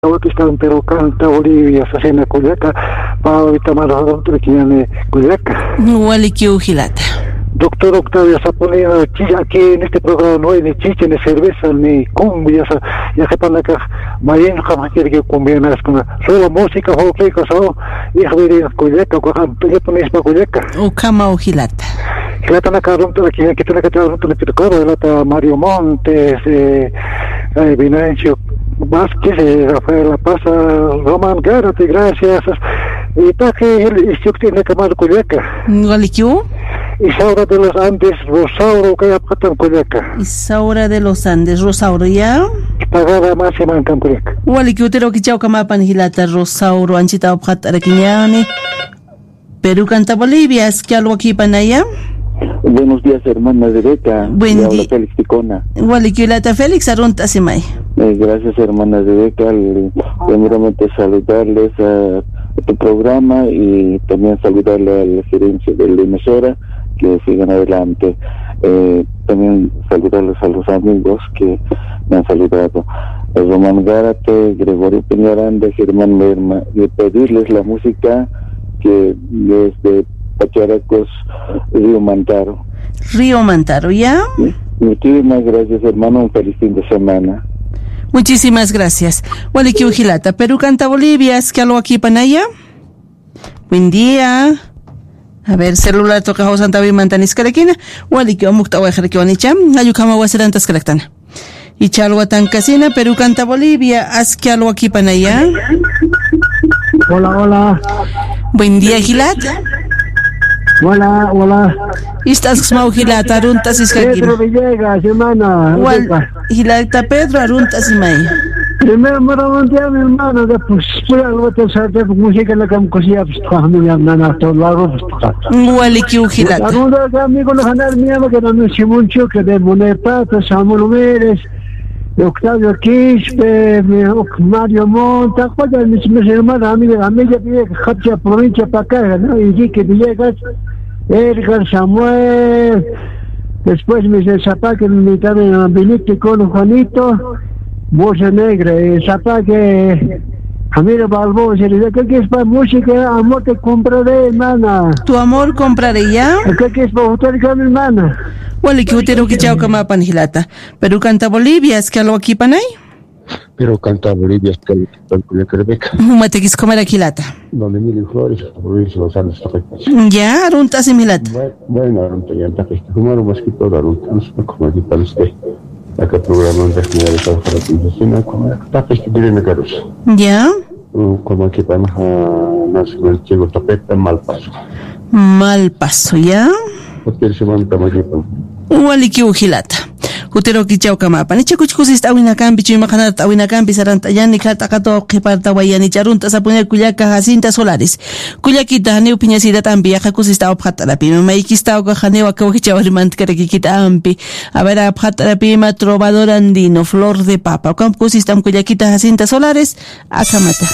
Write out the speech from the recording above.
Están pero canta Bolivia sasena Cuyaca para tomar doctor que Cuyaca. Walikiu Gilata. Doctor Octavio Saponina, aquí en este programa no hay ni chicha, ni cerveza, ni cumbia, ya que para acá, mañana jamás quiere que cumbia nada con solo música, folclórica, solo y a ver Cuyaca, ya pones para Cuyaca. Ukama o Gilata. Gilata na carunta aquí, que tiene que tener un tono Gilata Mario Montes, Vinancio Vázquez, Rafael La Paz, Román Gárate, gracias. Y está que el tiene que más Cuyaca. Walikiu. Isaura de los Andes, Rosauro, que apatan Cuyaca. Isaura de los Andes, Rosauro, ¿ya? Pagada máxima en Cuyaca. Walikiu tero kichau kamapan Gilata, Rosauro, anchita obhat araquiñani. Perú canta Bolivia, es que algo aquí panaya. Buenos días, hermana de Beca. Buen día. Félix Ticona. Walikiu lata Félix, arunta simay. Gracias, hermana de Beca. Primeramente saludarles a tu programa y también saludarle a la gerencia de la emisora, que sigan adelante. También saludarles a los amigos que me han saludado. Román Gárate, Gregorio Peñaranda, Germán Lerma, y pedirles la música que desde Pacharacos, Río Mantaro. Río Mantaro, ¿ya? ¿Sí? Muchísimas gracias, hermano. Un feliz fin de semana. Muchísimas gracias. Walikiu Gilata, Perú canta Bolivia, es que algo aquí panaya. Buen día. A ver, celular toca José Antavi Mantanis Caraquina. Walikiu Amukta Wajarkiwanicha, Ayukama Waserantas Caractana. Y Chalwa Tancasina, Perú canta Bolivia, es que algo aquí panaya. Hola, hola. Buen día, Gilata. Hola, hola. Estás como Gilata, aruntas y Pedro Villegas, hermana. Gilata Pedro, aruntas y may. Primero me remonté a mi hermano, después fui al otro de música en la que me cosía, pues familia, nana, todo lo hago, pues Walikiu Gilata. Arunda que amigo los ganar miedo que no me hice mucho, que de Bonepata, Samuel Mérez, Octavio Quispe, Mario Monta, joder, mis hermanos, amiga pide que Japcha provincia para acá, ¿no? Y que Villegas, Edgar, Samuel, después mis Zapá que me invitaron a Benito con Juanito, Bosa Negra, Zapá que Camilo Balbón, se le dice, ¿qué es para música? Amor te compraré, hermana. Tu amor compraré, ¿ya? ¿Qué es para usted, mi hermana? Walikiu tero kichau kamapan Gilata. Perú canta Bolivia, es que algo aquí panay. Pero canta Bolivia, es que el Cuyaca de Beca. Humatequis comer Gilata. Donde Emilio Flores, provincia de Los Andes, ya, aruntas y Gilata. Bueno, arunta, ya está, que fumaron más que todo, arunta, no sé cómo aquí para usted. Acá programa de generalizado para la pintación, como está, que tiene una carosa. Ya. Como aquí para nacer el chico tapeta, mal paso. Mal paso, ¿ya? Porque se van a aquí para. Walikiu Gilata. Utero kichau kamapan. Ni chakuchkusis awina kampi chima kanat awina kampi saranta yani kata kato keparta wayani charunta sapune Cuyaca Jacinta Solares. Cuyakita haneu piñasida tambi akakusis ta obhatarapi. Maikista o haneu akawichau rimant karekikita ampi. A ver obhatarapi ma trovador andino flor de papa. Kampusis tam Cuyakita Jacinta Solares akamata.